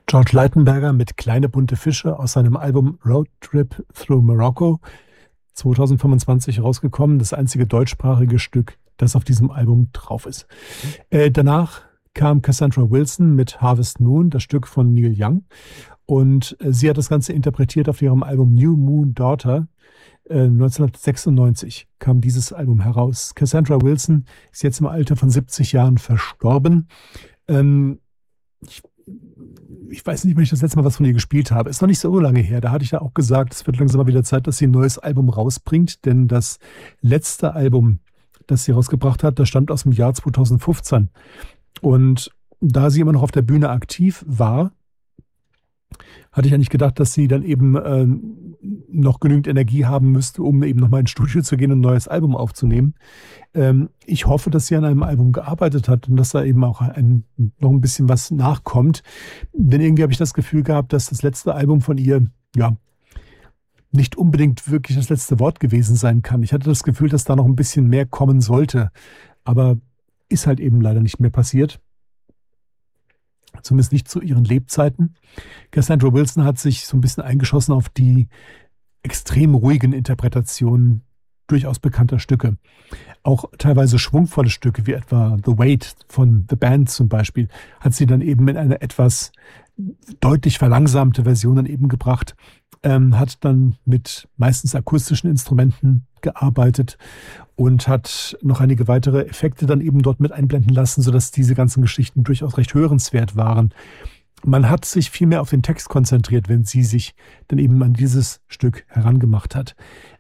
George Leitenberger mit Kleine bunte Fische aus seinem Album Road Trip Through Morocco 2025 rausgekommen. Das einzige deutschsprachige Stück, das auf diesem Album drauf ist. Danach kam Cassandra Wilson mit Harvest Moon, das Stück von Neil Young. Und sie hat das Ganze interpretiert auf ihrem Album New Moon Daughter. 1996 kam dieses Album heraus. Cassandra Wilson ist jetzt im Alter von 70 Jahren verstorben. Ich weiß nicht, wann ich das letzte Mal was von ihr gespielt habe. Ist noch nicht so lange her. Da hatte ich ja auch gesagt, es wird langsam mal wieder Zeit, dass sie ein neues Album rausbringt. Denn das letzte Album, das sie rausgebracht hat, das stammt aus dem Jahr 2015. Und da sie immer noch auf der Bühne aktiv war, hatte ich ja nicht gedacht, dass sie dann eben noch genügend Energie haben müsste, um eben nochmal ins Studio zu gehen und ein neues Album aufzunehmen. Ich hoffe, dass sie an einem Album gearbeitet hat und dass da eben auch noch ein bisschen was nachkommt. Denn irgendwie habe ich das Gefühl gehabt, dass das letzte Album von ihr, ja, nicht unbedingt wirklich das letzte Wort gewesen sein kann. Ich hatte das Gefühl, dass da noch ein bisschen mehr kommen sollte. Aber ist halt eben leider nicht mehr passiert. Zumindest nicht zu ihren Lebzeiten. Cassandra Wilson hat sich so ein bisschen eingeschossen auf die extrem ruhigen Interpretationen durchaus bekannter Stücke. Auch teilweise schwungvolle Stücke, wie etwa The Weight von The Band zum Beispiel, hat sie dann eben in eine etwas deutlich verlangsamte Version dann eben gebracht, hat dann mit meistens akustischen Instrumenten gearbeitet und hat noch einige weitere Effekte dann eben dort mit einblenden lassen, sodass diese ganzen Geschichten durchaus recht hörenswert waren. Man hat sich viel mehr auf den Text konzentriert, wenn sie sich dann eben an dieses Stück herangemacht hat.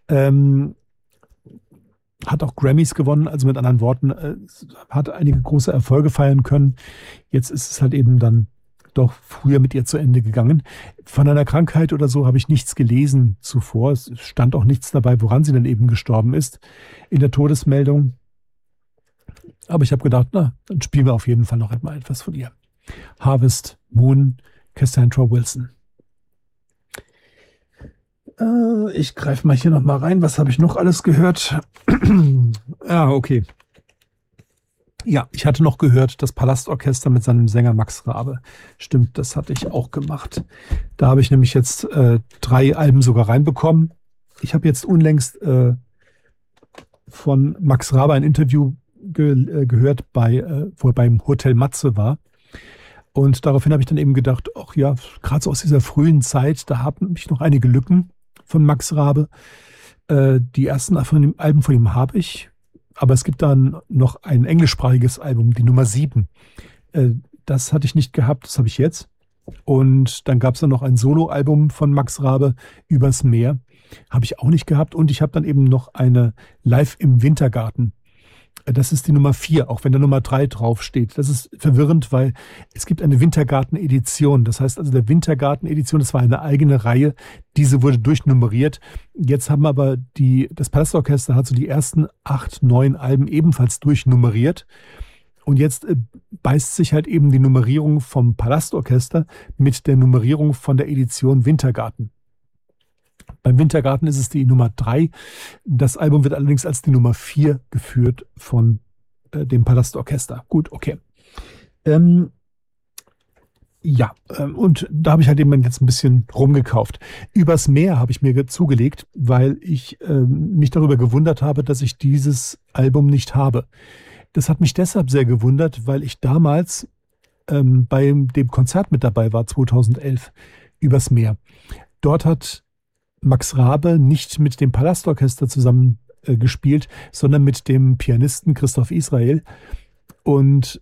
Hat auch Grammys gewonnen, also mit anderen Worten, hat einige große Erfolge feiern können. Jetzt ist es halt eben dann doch früher mit ihr zu Ende gegangen. Von einer Krankheit oder so habe ich nichts gelesen zuvor. Es stand auch nichts dabei, woran sie dann eben gestorben ist in der Todesmeldung. Aber ich habe gedacht, na, dann spielen wir auf jeden Fall noch einmal etwas von ihr. Harvest Moon, Cassandra Wilson. Ich greife mal hier noch mal rein. Was habe ich noch alles gehört? Okay. Ja, ich hatte noch gehört, das Palastorchester mit seinem Sänger Max Rabe. Stimmt, das hatte ich auch gemacht. Da habe ich nämlich jetzt 3 Alben sogar reinbekommen. Ich habe jetzt unlängst von Max Rabe ein Interview gehört, wo er beim Hotel Matze war. Und daraufhin habe ich dann eben gedacht, ach ja, gerade so aus dieser frühen Zeit, da haben mich noch einige Lücken von Max Rabe. Die ersten Alben von ihm habe ich. Aber es gibt dann noch ein englischsprachiges Album, die Nummer 7. Das hatte ich nicht gehabt, das habe ich jetzt. Und dann gab es dann noch ein Soloalbum von Max Rabe, Übers Meer. Habe ich auch nicht gehabt. Und ich habe dann eben noch eine Live im Wintergarten. Das ist die Nummer 4, auch wenn da Nummer 3 draufsteht. Das ist verwirrend, weil es gibt eine Wintergarten-Edition. Das heißt also, der Wintergarten-Edition, das war eine eigene Reihe. Diese wurde durchnummeriert. Jetzt haben aber das Palastorchester hat so die ersten 8, 9 Alben ebenfalls durchnummeriert. Und jetzt beißt sich halt eben die Nummerierung vom Palastorchester mit der Nummerierung von der Edition Wintergarten. Beim Wintergarten ist es die Nummer 3. Das Album wird allerdings als die Nummer 4 geführt von dem Palastorchester. Gut, okay. Und da habe ich halt eben jetzt ein bisschen rumgekauft. Übers Meer habe ich mir zugelegt, weil ich mich darüber gewundert habe, dass ich dieses Album nicht habe. Das hat mich deshalb sehr gewundert, weil ich damals bei dem Konzert mit dabei war, 2011, Übers Meer. Dort hat Max Rabe nicht mit dem Palastorchester zusammen gespielt, sondern mit dem Pianisten Christoph Israel. Und